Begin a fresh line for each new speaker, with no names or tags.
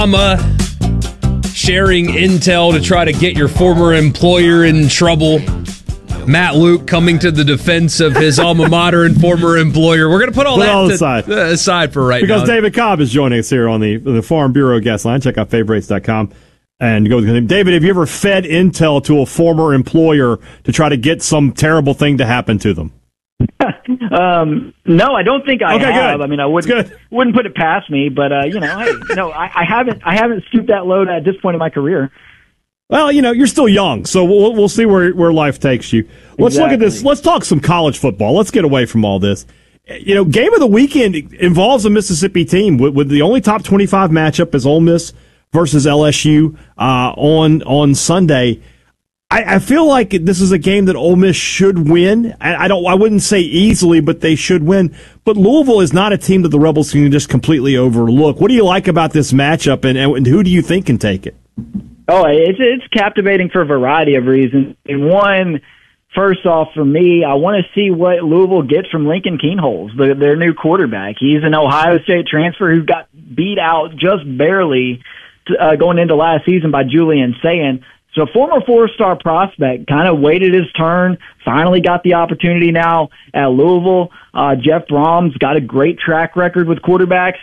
Obama sharing intel to try to get your former employer in trouble. Matt Luke coming to the defense of his alma mater and former employer. We're going to put all that aside for right now.
Because David Cobb is joining us here on the Farm Bureau guest line. Check out favorites.com and go with him. David, have you ever fed intel to a former employer to try to get some terrible thing to happen to them?
No, I don't think I have.
Good.
I mean, I wouldn't put it past me, but I haven't stooped that low at this point in my career.
Well, you're still young, so we'll see where life takes you. Let's look at this. Let's talk some college football. Let's get away from all this. Game of the weekend involves a Mississippi team with the only top 25 matchup is Ole Miss versus LSU on Sunday. I feel like this is a game that Ole Miss should win. I wouldn't say easily, but they should win. But Louisville is not a team that the Rebels can just completely overlook. What do you like about this matchup, and who do you think can take it?
Oh, it's captivating for a variety of reasons. And one, first off, for me, I want to see what Louisville gets from Lincoln Kienholz, their new quarterback. He's an Ohio State transfer who got beat out just barely going into last season by Julian Sayin. So former four-star prospect kind of waited his turn, finally got the opportunity now at Louisville. Jeff Brom's got a great track record with quarterbacks.